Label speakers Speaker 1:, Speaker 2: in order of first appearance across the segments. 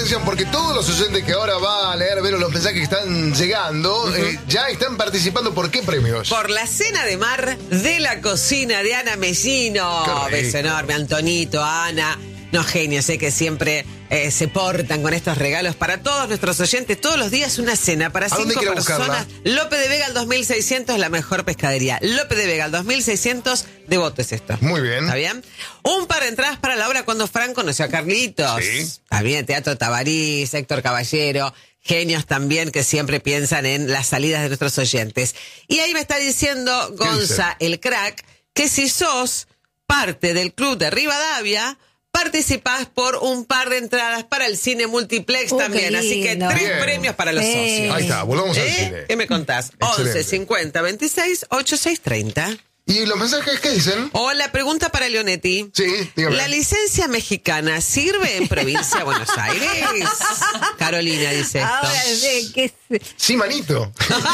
Speaker 1: atención porque todos los oyentes que ahora va a leer, ver los mensajes que están llegando, ya están participando. ¿Por qué premios?
Speaker 2: Por la cena de mar de la cocina de Ana Mellino. Beso enorme, Antonito, Ana. No, genios, sé que siempre se portan con estos regalos para todos nuestros oyentes. Todos los días una cena para 5 personas. Lope de Vega al 2600, la mejor pescadería. Lope de Vega al 2600, Devoto es esto.
Speaker 1: Muy bien.
Speaker 2: ¿Está bien? Un par de entradas para la obra Cuando Fran conoció a Carlitos.
Speaker 1: Sí.
Speaker 2: Está bien, Teatro Tabarís, Héctor Caballero. Genios también que siempre piensan en las salidas de nuestros oyentes. Y ahí me está diciendo Gonza, el crack, que si sos parte del club de Rivadavia, participás por un par de entradas para el cine multiplex también. Así que 3 premios para los socios.
Speaker 1: Ahí está, volvamos al cine.
Speaker 2: ¿Qué me contás?
Speaker 1: Excelente.
Speaker 2: 11 50 26 86 30.
Speaker 1: ¿Y los mensajes qué dicen?
Speaker 2: O la pregunta para Leonetti.
Speaker 1: Sí, dígame.
Speaker 2: ¿La licencia mexicana sirve en provincia de Buenos Aires? Carolina dice esto.
Speaker 3: Ahora,
Speaker 1: Sí, manito.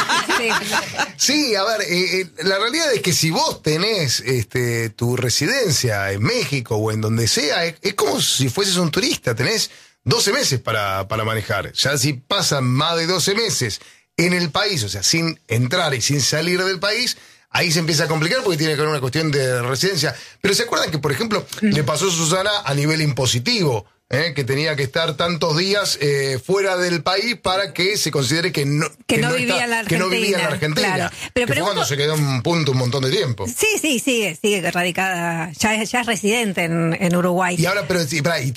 Speaker 1: Sí, a ver, la realidad es que si vos tenés tu residencia en México o en donde sea, es como si fueses un turista, tenés 12 meses para manejar. Ya si pasan más de 12 meses en el país, o sea, sin entrar y sin salir del país, ahí se empieza a complicar porque tiene que ver una cuestión de residencia. Pero ¿se acuerdan que, por ejemplo, le pasó a Susana a nivel impositivo? Que tenía que estar tantos días fuera del país para que se considere que no vivía en la Argentina.
Speaker 3: Claro.
Speaker 1: Pero fue cuando se quedó en punto un montón de tiempo.
Speaker 3: Sí, sigue radicada, ya es residente en Uruguay.
Speaker 1: Y ahora, pero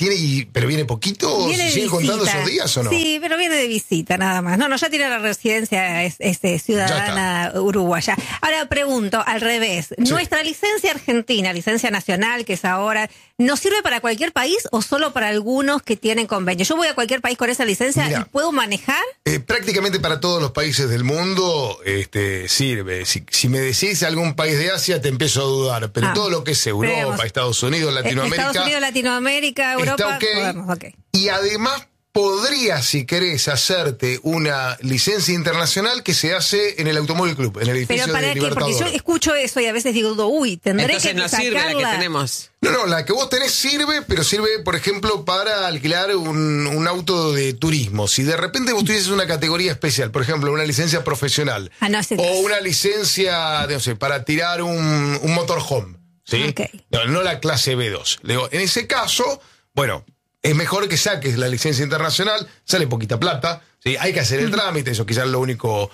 Speaker 1: viene poquito, ¿o sigue contando esos días o no?
Speaker 3: Sí, pero viene de visita nada más. No, ya tiene la residencia, es ciudadana uruguaya. Ahora pregunto, al revés,
Speaker 1: Sí.
Speaker 3: ¿nuestra licencia argentina, licencia nacional, que es ahora, nos sirve para cualquier país o solo para algunos que tienen convenio? Yo voy a cualquier país con esa licencia.
Speaker 1: Mira,
Speaker 3: y puedo manejar.
Speaker 1: Prácticamente para todos los países del mundo sirve. Si me decís algún país de Asia, te empiezo a dudar. Pero todo lo que es Europa, Estados Unidos, Latinoamérica.
Speaker 3: Estados Unidos, Latinoamérica, Europa.
Speaker 1: Está okay. Y además podrías, si querés, hacerte una licencia internacional que se hace en el Automóvil Club, en el edificio de Libertador.
Speaker 3: Porque yo escucho eso y a veces digo, tendré
Speaker 2: Entonces
Speaker 3: que
Speaker 2: no sirve la que tenemos.
Speaker 1: No, la que vos tenés sirve, pero sirve, por ejemplo, para alquilar un auto de turismo. Si de repente vos tuvieses una categoría especial, por ejemplo, una licencia profesional, o una licencia, no sé, para tirar un motorhome, ¿sí?
Speaker 3: Okay.
Speaker 1: No la clase B2. Le digo, en ese caso, bueno, es mejor que saques la licencia internacional, sale poquita plata, ¿sí? Hay que hacer el trámite, eso quizás es lo único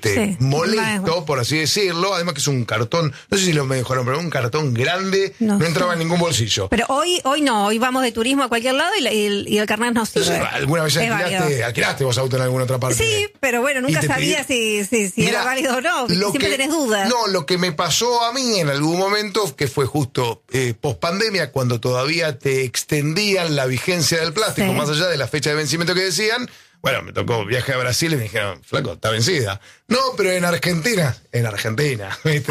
Speaker 1: molesto, por así decirlo. Además que es un cartón, no sé si lo mejoraron, pero un cartón grande, no entraba en ningún bolsillo.
Speaker 3: Pero hoy no, hoy vamos de turismo a cualquier lado y el carnet no sirve.
Speaker 1: ¿Alguna vez alquilaste vos auto en alguna otra parte?
Speaker 3: Sí, pero bueno, nunca sabía si era válido o no, siempre tenés dudas.
Speaker 1: No, lo que me pasó a mí en algún momento, que fue justo post pandemia, cuando todavía te extendían la vigencia del plástico, más allá de la fecha de vencimiento que decían. Bueno, me tocó viaje a Brasil y me dijeron, flaco, está vencida. No, pero en Argentina, ¿viste?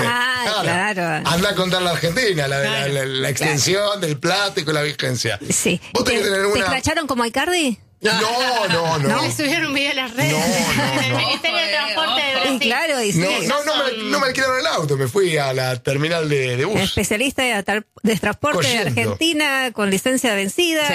Speaker 3: Claro.
Speaker 1: Anda a contar la Argentina, la extensión del plástico y la vigencia.
Speaker 3: Sí.
Speaker 1: ¿Vos tenés que tener
Speaker 3: ¿Te escracharon como Icardi?
Speaker 1: No.
Speaker 4: ¿No? Le subieron un video a las redes.
Speaker 1: No.
Speaker 4: El Ministerio de Transporte de Brasil.
Speaker 3: Claro,
Speaker 1: No me alquilaron el auto, me fui a la terminal de bus.
Speaker 3: Especialista de transporte de Argentina, con licencia vencida.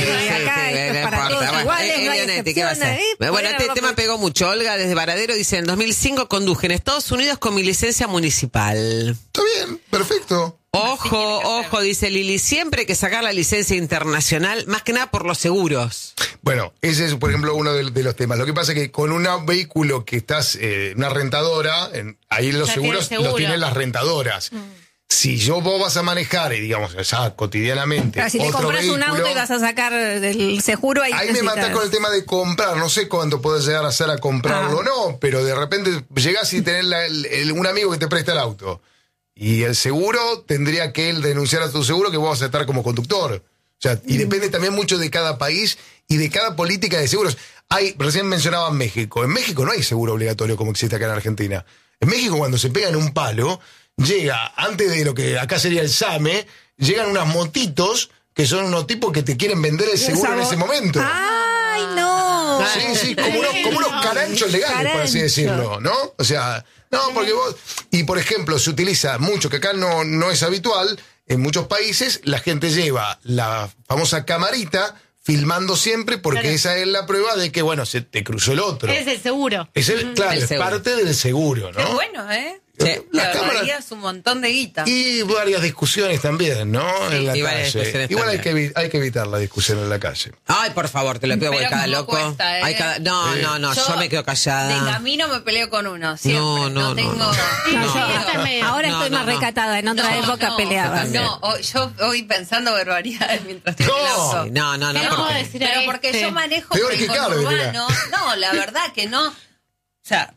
Speaker 3: Para todos iguales, no hay excepciones.
Speaker 2: Bueno, este tema pegó mucho. Olga desde Varadero dice, en 2005 conduje en Estados Unidos con mi licencia municipal.
Speaker 1: Está bien, perfecto.
Speaker 2: Ojo, dice Lili, siempre hay que sacar la licencia internacional, más que nada por los seguros.
Speaker 1: Bueno, ese es, por ejemplo, uno de los temas. Lo que pasa es que con un vehículo que estás, una rentadora, ahí los seguros los tienen las rentadoras. Si vos vas a manejar, y digamos, ya cotidianamente,
Speaker 3: si te compras un auto y vas a sacar el seguro, ahí me matás
Speaker 1: con el tema de comprar. No sé cuánto podés llegar a hacer a comprarlo o no, pero de repente llegás y tenés un amigo que te presta el auto. Y el seguro tendría que él denunciar a tu seguro que vos vas a estar como conductor. O sea, y depende también mucho de cada país y de cada política de seguros. Recién mencionaban México. En México no hay seguro obligatorio como existe acá en Argentina. En México, cuando se pegan un palo, llega, antes de lo que acá sería el SAME, llegan unas motitos que son unos tipos que te quieren vender el seguro en ese momento.
Speaker 3: ¡Ay, no!
Speaker 1: Sí, como unos caranchos legales, por así decirlo, ¿no? O sea, no, porque vos... Y, por ejemplo, se utiliza mucho, que acá no es habitual, en muchos países la gente lleva la famosa camarita filmando siempre porque
Speaker 4: Claro.
Speaker 1: esa es la prueba de que, bueno, se te cruzó el otro.
Speaker 4: Es el seguro.
Speaker 1: Claro,
Speaker 2: El
Speaker 1: es
Speaker 2: seguro.
Speaker 1: parte del seguro,
Speaker 5: Qué
Speaker 1: ¿no?
Speaker 5: bueno, ¿eh?
Speaker 2: Sí.
Speaker 5: Le
Speaker 1: Las cámaras-
Speaker 5: ahorrarías un montón de guita.
Speaker 1: Y varias discusiones también, ¿no? En la
Speaker 2: y varias
Speaker 1: calle.
Speaker 2: discusiones
Speaker 1: Igual
Speaker 2: también.
Speaker 1: hay que evitar la discusión en la calle.
Speaker 2: Ay, por favor, te lo pido porque
Speaker 5: Pero
Speaker 2: cada
Speaker 5: cómo
Speaker 2: loco.
Speaker 5: cuesta, ¿eh?
Speaker 2: Hay no, yo me quedo
Speaker 5: De
Speaker 2: callada.
Speaker 5: camino me peleo con uno, siempre.
Speaker 2: No,
Speaker 5: No, tengo...
Speaker 3: No, yo ahora
Speaker 2: No,
Speaker 3: estoy
Speaker 2: no,
Speaker 3: más
Speaker 2: no.
Speaker 3: recatada, en otra época peleaba.
Speaker 5: Yo voy pensando barbaridades mientras estoy en el
Speaker 1: No.
Speaker 5: auto.
Speaker 2: Sí, no,
Speaker 4: ¿Qué le puedo
Speaker 2: porque
Speaker 4: decir a
Speaker 5: Pero porque
Speaker 4: este?
Speaker 5: yo manejo
Speaker 1: Peor
Speaker 5: por
Speaker 1: que
Speaker 5: el
Speaker 1: Carlos,
Speaker 5: conurbano. No, la verdad que no. O sea,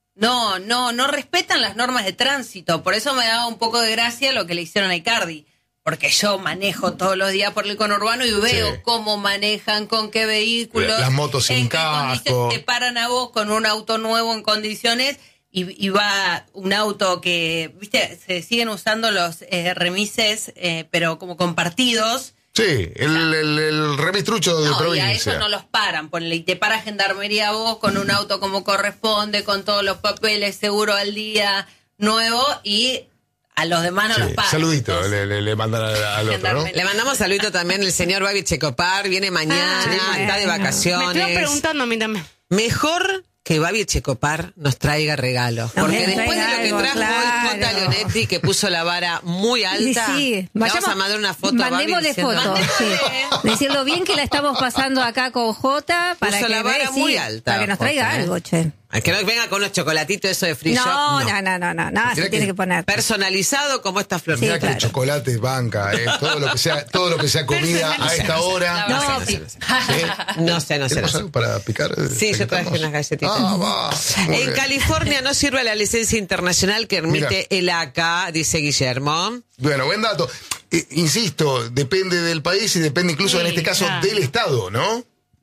Speaker 5: no respetan las normas de tránsito. Por eso me daba un poco de gracia lo que le hicieron a Icardi. Porque yo manejo todos los días por el conurbano y veo
Speaker 1: Sí.
Speaker 5: cómo manejan, con qué vehículos.
Speaker 1: Las motos sin
Speaker 5: en qué
Speaker 1: casco.
Speaker 5: condiciones te paran a vos con un auto nuevo en condiciones y va un auto que, viste, se siguen usando los remises, pero como compartidos.
Speaker 1: Sí, el remistrucho de
Speaker 5: No, y a
Speaker 1: provincia.
Speaker 5: eso no los paran, ponle, y te para gendarmería vos con un auto como corresponde, con todos los papeles, seguro al día, nuevo, y a los demás no
Speaker 1: Sí,
Speaker 5: los paran.
Speaker 1: saludito,
Speaker 5: Entonces,
Speaker 1: le mandan al otro, ¿no?
Speaker 2: le mandamos saludito también el señor Babi Checopar, viene mañana,
Speaker 3: Ah,
Speaker 2: está de
Speaker 3: bueno.
Speaker 4: Me
Speaker 2: vacaciones.
Speaker 4: estoy preguntando a mí también.
Speaker 2: Mejor que Babi Checopar nos traiga regalos.
Speaker 3: Nos
Speaker 2: Porque
Speaker 3: traiga
Speaker 2: después de lo que
Speaker 3: algo,
Speaker 2: trajo hoy Jota
Speaker 3: claro.
Speaker 2: Leonetti, que puso la vara muy alta,
Speaker 3: Sí,
Speaker 2: le vamos a mandar una foto a Babi
Speaker 3: mandémosle
Speaker 2: diciendo,
Speaker 3: foto, sí. Decirlo bien que la estamos pasando acá con Jota para
Speaker 2: Puso
Speaker 3: que
Speaker 2: la vara
Speaker 3: vea,
Speaker 2: muy
Speaker 3: sí,
Speaker 2: alta,
Speaker 3: para que nos traiga
Speaker 2: Jota, ¿eh?
Speaker 3: algo, che.
Speaker 2: que no venga con unos chocolatitos eso de free shop.
Speaker 3: No,
Speaker 2: no.
Speaker 3: nada, se
Speaker 1: Mirá
Speaker 3: tiene
Speaker 1: que
Speaker 3: que poner.
Speaker 2: Personalizado como esta flor.
Speaker 3: Sí,
Speaker 1: Mirá que
Speaker 3: claro.
Speaker 1: el chocolate es banca, todo lo que sea comida a esta hora.
Speaker 5: La
Speaker 3: No,
Speaker 5: verdad,
Speaker 3: sí.
Speaker 1: ¿Sí?
Speaker 2: No sé.
Speaker 1: ¿Tenemos algo para picar?
Speaker 2: Sí, yo traje
Speaker 1: ¿Estamos?
Speaker 2: unas galletitas.
Speaker 1: Ah, va. Muy
Speaker 2: En
Speaker 1: bien.
Speaker 2: California no sirve la licencia internacional que emite
Speaker 1: Mira.
Speaker 2: el ACA, dice Guillermo.
Speaker 1: Bueno, buen dato. Insisto, depende del país y depende incluso
Speaker 4: Sí,
Speaker 1: en este caso
Speaker 4: claro.
Speaker 1: del Estado, ¿no?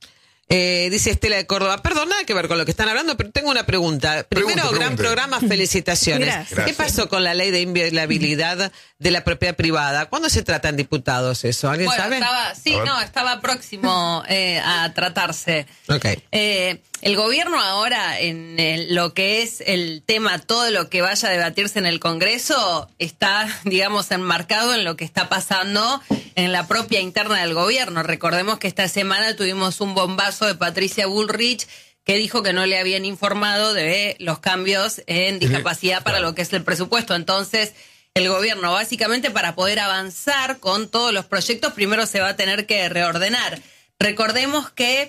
Speaker 2: Dice Estela de Córdoba, perdón, nada que ver con lo que están hablando, pero tengo una pregunta. Primero,
Speaker 1: Pregunte.
Speaker 2: gran programa, felicitaciones.
Speaker 3: Gracias.
Speaker 2: ¿Qué pasó con la ley de inviolabilidad de la propiedad privada? ¿Cuándo se tratan diputados eso? ¿Alguien
Speaker 5: Bueno,
Speaker 2: sabe?
Speaker 5: estaba próximo a tratarse.
Speaker 2: Ok.
Speaker 5: El gobierno ahora, en lo que es el tema, todo lo que vaya a debatirse en el Congreso, está, digamos, enmarcado en lo que está pasando en la propia interna del gobierno. Recordemos que esta semana tuvimos un bombazo de Patricia Bullrich, que dijo que no le habían informado de los cambios en discapacidad para lo que es el presupuesto. Entonces, el gobierno, básicamente, para poder avanzar con todos los proyectos, primero se va a tener que reordenar. Recordemos que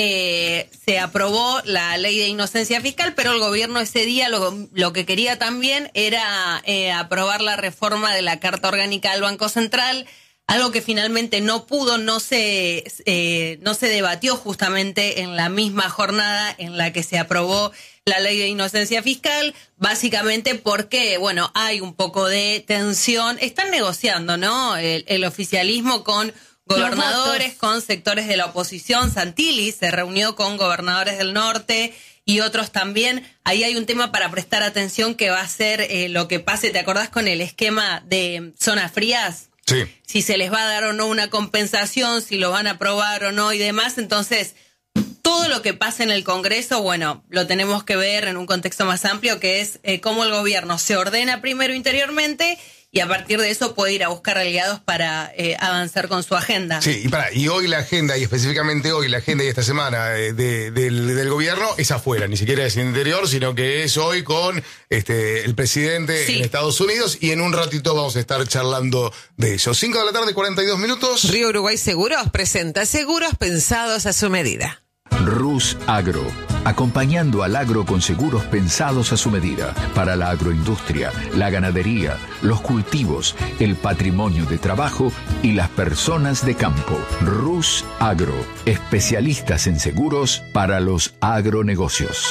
Speaker 5: se aprobó la ley de inocencia fiscal, pero el gobierno ese día lo que quería también era aprobar la reforma de la Carta Orgánica del Banco Central, algo que finalmente no pudo, no se debatió justamente en la misma jornada en la que se aprobó la ley de inocencia fiscal, básicamente porque, bueno, hay un poco de tensión, están negociando, ¿no? El oficialismo con gobernadores, con sectores de la oposición. Santilli se reunió con gobernadores del norte y otros también. Ahí hay un tema para prestar atención que va a ser lo que pase, ¿te acordás con el esquema de zonas frías?
Speaker 1: Sí.
Speaker 5: Si se les va a dar o no una compensación, si lo van a aprobar o no y demás. Entonces, todo lo que pasa en el Congreso, bueno, lo tenemos que ver en un contexto más amplio, que es cómo el gobierno se ordena primero interiormente y a partir de eso puede ir a buscar aliados para avanzar con su agenda.
Speaker 1: Sí, y hoy la agenda, y específicamente hoy la agenda y esta semana del gobierno es afuera, ni siquiera es interior, sino que es hoy con el presidente
Speaker 5: Sí.
Speaker 1: en Estados Unidos y en un ratito vamos a estar charlando de eso. 5 de la tarde, 42 minutos.
Speaker 2: Río Uruguay Seguros presenta seguros pensados a su medida.
Speaker 6: Rus Agro, acompañando al agro con seguros pensados a su medida, para la agroindustria, la ganadería, los cultivos, el patrimonio de trabajo y las personas de campo. Rus Agro, especialistas en seguros para los agronegocios.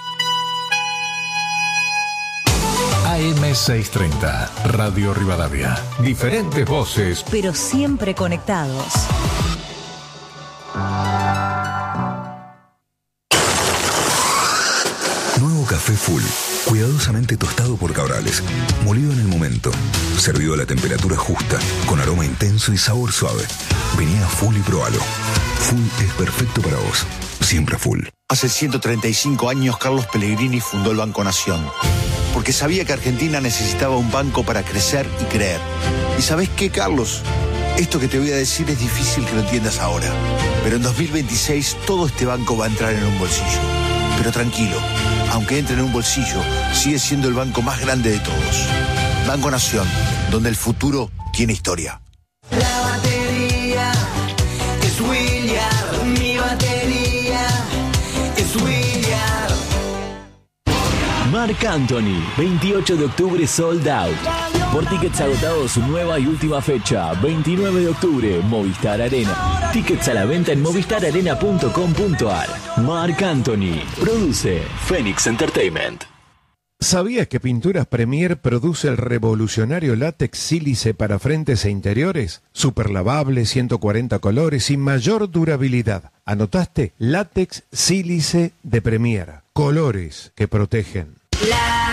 Speaker 7: AM630, Radio Rivadavia. Diferentes voces,
Speaker 8: pero siempre conectados.
Speaker 9: Nuevo café Full, cuidadosamente tostado por Cabrales, molido en el momento, servido a la temperatura justa, con aroma intenso y sabor suave. Vení a Full y probalo. Full es perfecto para vos, siempre Full.
Speaker 10: Hace 135 años Carlos Pellegrini fundó el Banco Nación, porque sabía que Argentina necesitaba un banco para crecer y creer. ¿Y sabés qué, Carlos? Esto que te voy a decir es difícil que lo entiendas ahora, Pero en 2026 todo este banco va a entrar en un bolsillo. Pero tranquilo, aunque entre en un bolsillo, sigue siendo el banco más grande de todos. Banco Nación, donde el futuro tiene historia.
Speaker 11: La batería es William, mi batería es William.
Speaker 12: Marc Anthony, 28 de octubre sold out. Por tickets agotados, su nueva y última fecha, 29 de octubre, Movistar Arena. Tickets a la venta en movistararena.com.ar. Marc Anthony, produce Phoenix Entertainment.
Speaker 13: ¿Sabías que Pinturas Premier produce el revolucionario látex sílice para frentes e interiores? Super lavable, 140 colores y mayor durabilidad. ¿Anotaste? Látex sílice de Premier. Colores que protegen.